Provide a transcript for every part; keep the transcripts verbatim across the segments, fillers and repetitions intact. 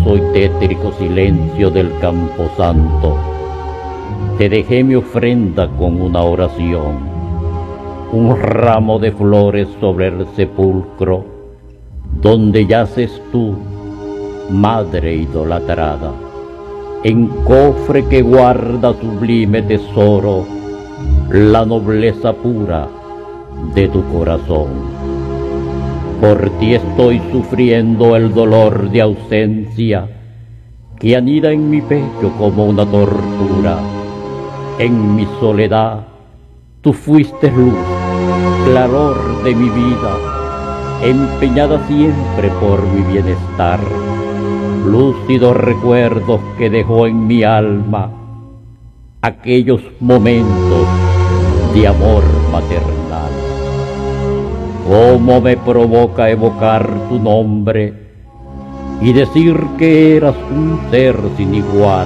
hermoso y tétrico silencio del camposanto, te dejé mi ofrenda con una oración, un ramo de flores sobre el sepulcro, donde yaces tú, madre idolatrada, en cofre que guarda sublime tesoro, la nobleza pura de tu corazón. Por ti estoy sufriendo el dolor de ausencia que anida en mi pecho como una tortura. En mi soledad tú fuiste luz, claror de mi vida, empeñada siempre por mi bienestar. Lúcidos recuerdos que dejó en mi alma aquellos momentos de amor maternal. Cómo me provoca evocar tu nombre y decir que eras un ser sin igual,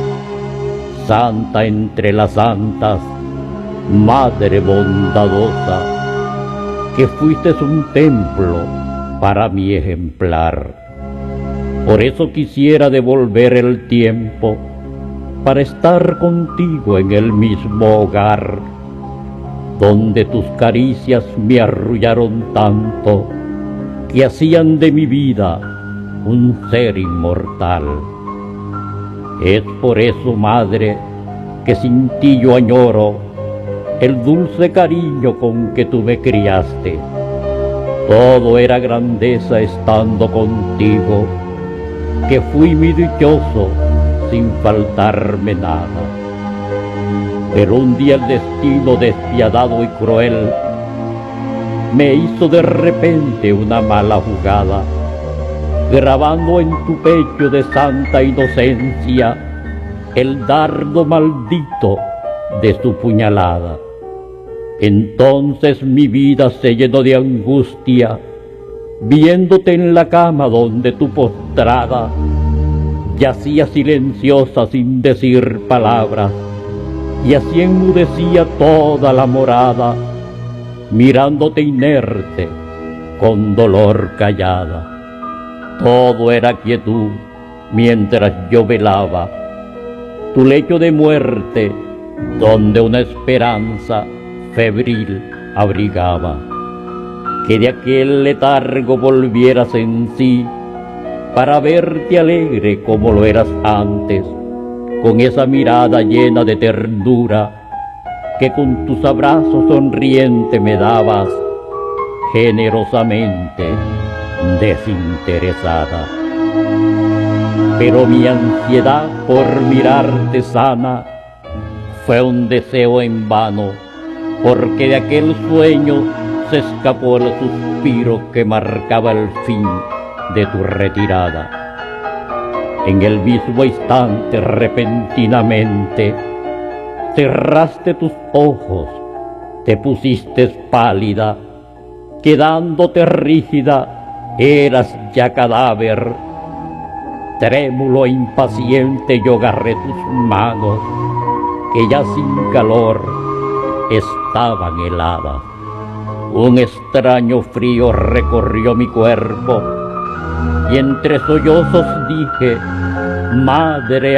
santa entre las santas, madre bondadosa, que fuiste un templo para mi ejemplar. Por eso quisiera devolver el tiempo para estar contigo en el mismo hogar, donde tus caricias me arrullaron tanto que hacían de mi vida un ser inmortal. Es por eso, madre, que sin ti yo añoro el dulce cariño con que tú me criaste. Todo era grandeza estando contigo, que fui mi dichoso sin faltarme nada. Pero un día el destino despiadado y cruel me hizo de repente una mala jugada, grabando en tu pecho de santa inocencia el dardo maldito de su puñalada. Entonces mi vida se llenó de angustia, viéndote en la cama donde tu postrada yacía silenciosa sin decir palabras, y así enmudecía toda la morada, mirándote inerte, con dolor callada. Todo era quietud mientras yo velaba tu lecho de muerte, donde una esperanza febril abrigaba. Que de aquel letargo volvieras en sí, para verte alegre como lo eras antes, con esa mirada llena de ternura que con tus abrazos sonriente me dabas, generosamente desinteresada. Pero mi ansiedad por mirarte sana fue un deseo en vano, porque de aquel sueño se escapó el suspiro que marcaba el fin de tu retirada. En el mismo instante, repentinamente, cerraste tus ojos, te pusiste pálida, quedándote rígida, eras ya cadáver. Trémulo e impaciente yo agarré tus manos, que ya sin calor estaban heladas. Un extraño frío recorrió mi cuerpo, y entre sollozos dije: madre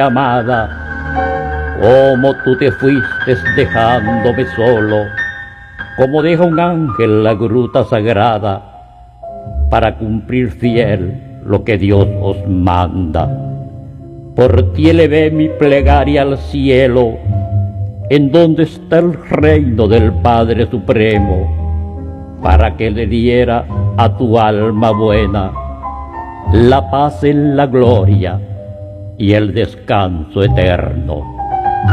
amada, cómo tú te fuiste dejándome solo, como deja un ángel la gruta sagrada, para cumplir fiel lo que Dios os manda. Por ti elevé mi plegaria al cielo, en donde está el reino del Padre Supremo, para que le diera a tu alma buena la paz en la gloria y el descanso eterno.